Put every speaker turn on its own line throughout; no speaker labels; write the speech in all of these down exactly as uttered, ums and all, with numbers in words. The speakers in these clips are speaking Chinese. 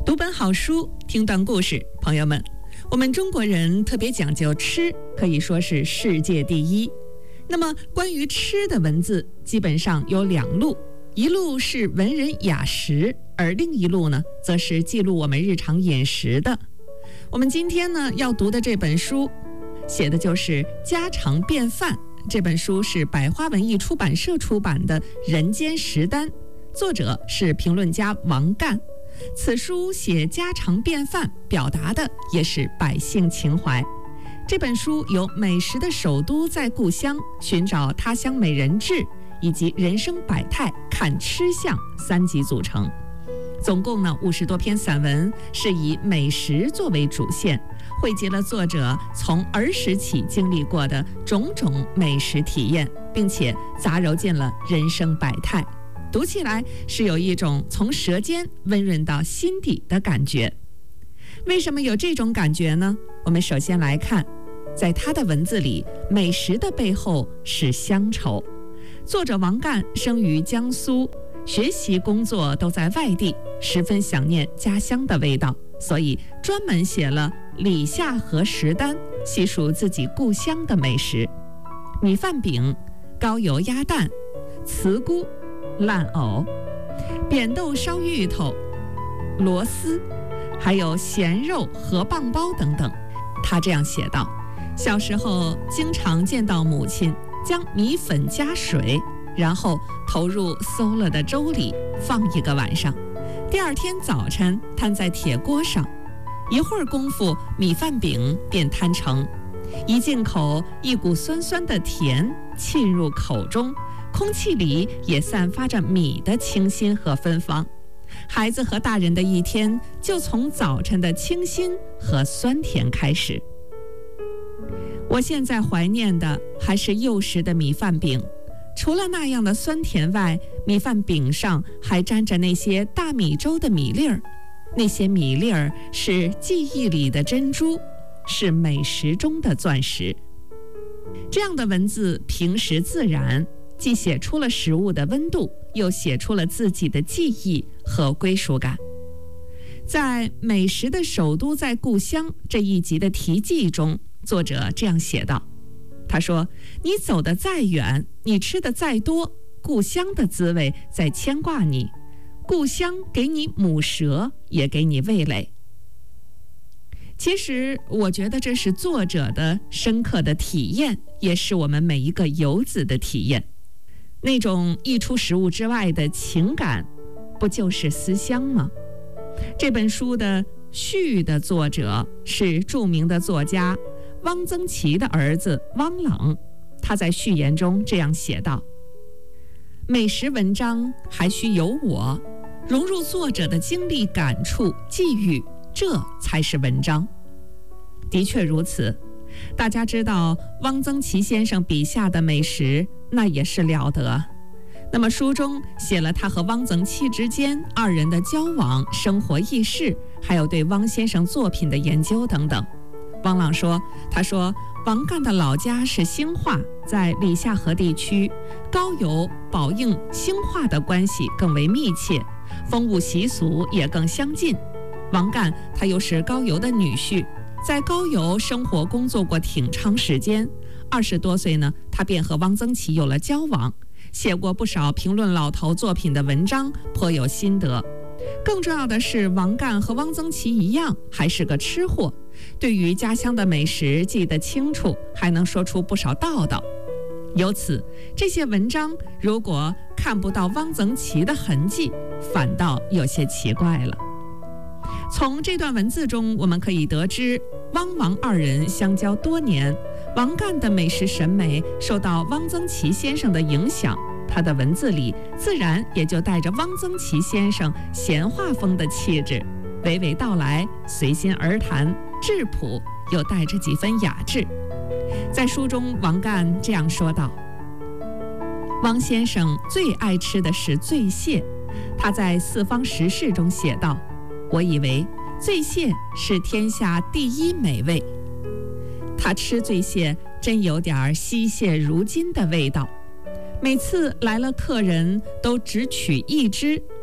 读本好书，听段故事。朋友们，我们中国人特别讲究吃，可以说是世界第一。那么关于吃的文字基本上有两路，一路是文人雅食，而另一路呢，则是记录我们日常饮食的。我们今天呢要读的这本书，写的就是家常便饭。这本书是百花文艺出版社出版的《人间食单》，作者是评论家王干。此书写家常便饭，表达的也是百姓情怀。这本书由美食的首都在故乡、寻找他乡美人志以及人生百态看吃相三集组成。总共呢五十多篇散文，是以美食作为主线，汇集了作者从儿时起经历过的种种美食体验，并且杂糅进了人生百态。读起来是有一种从舌尖温润到心底的感觉。为什么有这种感觉呢？我们首先来看，在他的文字里，美食的背后是乡愁。作者王干生于江苏，学习工作都在外地，十分想念家乡的味道，所以专门写了《李下河食单》，细数自己故乡的美食：米饭饼、高油鸭蛋、茨菇、烂藕、扁豆烧芋头、螺丝，还有咸肉和棒包等等。他这样写道：小时候经常见到母亲将米粉加水，然后投入馊了的粥里放一个晚上，第二天早晨摊在铁锅上，一会儿功夫米饭饼便摊成，一进口一股酸酸的甜沁入口中，空气里也散发着米的清新和芬芳。孩子和大人的一天就从早晨的清新和酸甜开始。我现在怀念的还是幼时的米饭饼，除了那样的酸甜外，米饭饼上还沾着那些大米粥的米粒儿，那些米粒儿是记忆里的珍珠，是美食中的钻石。这样的文字平实自然，既写出了食物的温度，又写出了自己的记忆和归属感。在美食的首都在故乡这一集的题记中，作者这样写道，他说，你走得再远，你吃的再多，故乡的滋味在牵挂你，故乡给你母舌，也给你味蕾。其实我觉得这是作者的深刻的体验，也是我们每一个游子的体验。那种溢出食物之外的情感，不就是思乡吗？这本书的序的作者是著名的作家汪曾祺的儿子汪朗，他在序言中这样写道：美食文章还需有我，融入作者的经历感触际遇，这才是文章。的确如此，大家知道汪曾祺先生笔下的美食，那也是了得。那么书中写了他和汪曾祺之间二人的交往、生活轶事，还有对汪先生作品的研究等等。汪朗说，他说王干的老家是兴化，在李下河地区，高邮、宝应、兴化的关系更为密切，风物习俗也更相近。王干他又是高邮的女婿，在高邮生活工作过挺长时间，二十多岁呢，他便和汪曾祺有了交往，写过不少评论老头作品的文章，颇有心得。更重要的是，王干和汪曾祺一样，还是个吃货，对于家乡的美食记得清楚，还能说出不少道道。由此，这些文章如果看不到汪曾祺的痕迹，反倒有些奇怪了。从这段文字中，我们可以得知，汪王二人相交多年，王干的美食审美受到汪曾祺先生的影响，他的文字里自然也就带着汪曾祺先生闲话风的气质，娓娓道来，随心而谈，质朴又带着几分雅致。在书中，王干这样说道：汪先生最爱吃的是醉蟹，他在《四方食事》中写道，我以为醉蟹是天下第一美味。他吃醉蟹真有点惜蟹如金的味道，每次来了客人都只取一只，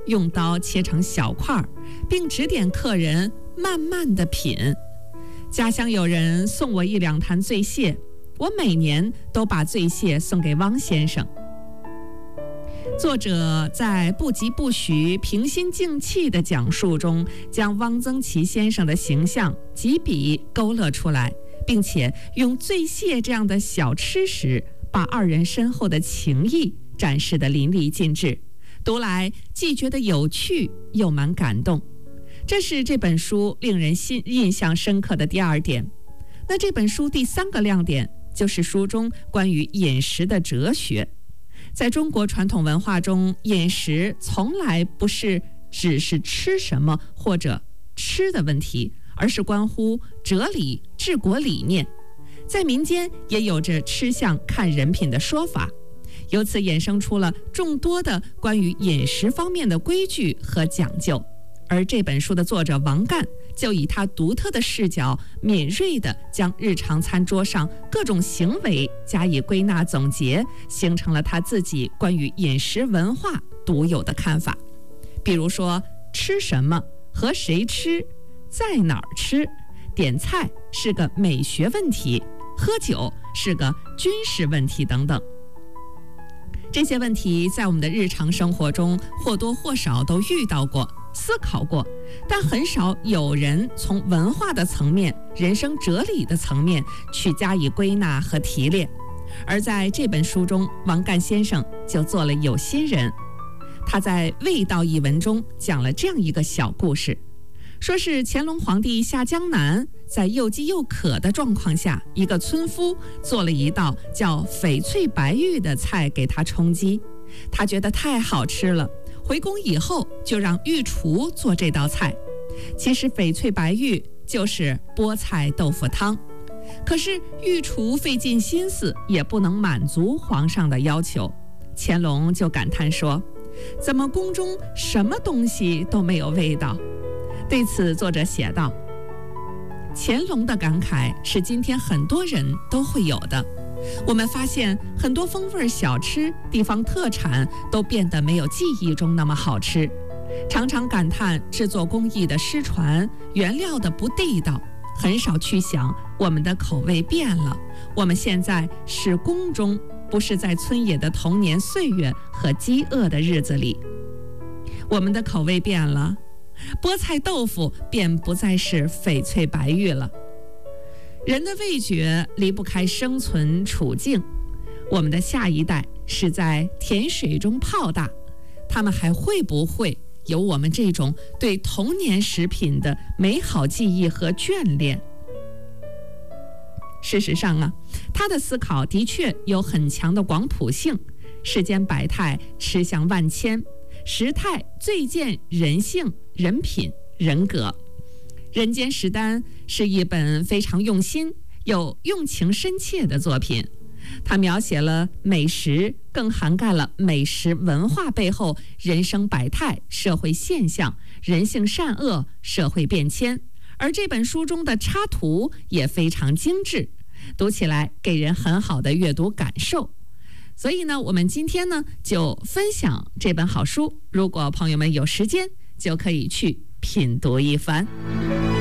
用刀切成小块儿，并指点客人慢慢地品。家乡有人送我一两坛醉蟹，我每年都把醉蟹送给汪先生。作者在不疾不徐、平心静气的讲述中，将汪曾祺先生的形象几笔勾勒出来，并且用醉蟹这样的小吃食，把二人深厚的情谊展示得淋漓尽致，读来既觉得有趣，又蛮感动。这是这本书令人心印象深刻的第二点。那这本书第三个亮点就是书中关于饮食的哲学。在中国传统文化中，饮食从来不是只是吃什么或者吃的问题，而是关乎哲理、治国理念。在民间也有着吃相看人品的说法，由此衍生出了众多的关于饮食方面的规矩和讲究。而这本书的作者王干就以他独特的视角，敏锐地将日常餐桌上各种行为加以归纳总结，形成了他自己关于饮食文化独有的看法。比如说，吃什么、和谁吃、在哪儿吃，点菜是个美学问题，喝酒是个军事问题等等。这些问题在我们的日常生活中或多或少都遇到过、思考过，但很少有人从文化的层面、人生哲理的层面去加以归纳和提炼。而在这本书中，王干先生就做了有心人。他在《味道》一文中讲了这样一个小故事，说是乾隆皇帝下江南，在又饥又渴的状况下，一个村夫做了一道叫翡翠白玉的菜给他充饥。他觉得太好吃了，回宫以后就让御厨做这道菜。其实翡翠白玉就是菠菜豆腐汤，可是御厨费尽心思也不能满足皇上的要求。乾隆就感叹说，怎么宫中什么东西都没有味道？对此作者写道，乾隆的感慨是今天很多人都会有的。我们发现很多风味小吃、地方特产都变得没有记忆中那么好吃，常常感叹制作工艺的失传，原料的不地道，很少去想我们的口味变了。我们现在是宫中，不是在村野的童年岁月和饥饿的日子里。我们的口味变了，菠菜豆腐便不再是翡翠白玉了。人的味觉离不开生存处境，我们的下一代是在甜水中泡大，他们还会不会有我们这种对童年食品的美好记忆和眷恋？事实上啊，他的思考的确有很强的广谱性。世间百态，吃相万千，食态最见人性、人品、人格。《人间食单》是一本非常用心又用情深切的作品，它描写了美食，更涵盖了美食文化背后人生百态、社会现象、人性善恶、社会变迁。而这本书中的插图也非常精致，读起来给人很好的阅读感受。所以呢，我们今天呢就分享这本好书，如果朋友们有时间，就可以去品读一番。